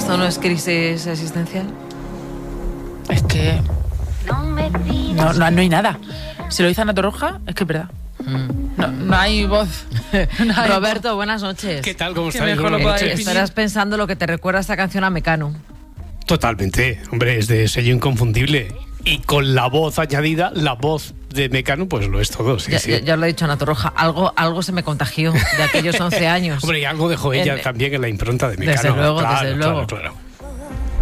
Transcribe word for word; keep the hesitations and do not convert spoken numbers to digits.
¿Esto no es crisis existencial? Es que no, no, no hay nada. Si lo dice Ana Torroja, es que es verdad. No, no hay voz. No hay Roberto, voz. buenas noches. ¿Qué tal? ¿Cómo Que estáis? mejor lo Buenas podáis noches. definir. Estarás pensando lo que te recuerda esta canción a Mecano. Totalmente, hombre, es de sello inconfundible. Y con la voz añadida, la voz de Mecano, pues lo es todo, sí, Ya, sí. ya, ya lo he dicho Ana Torroja, algo, algo se me contagió de aquellos once años. Hombre, y algo dejó ella En- también en la impronta de Mecano. Desde luego, claro, desde claro, luego. claro.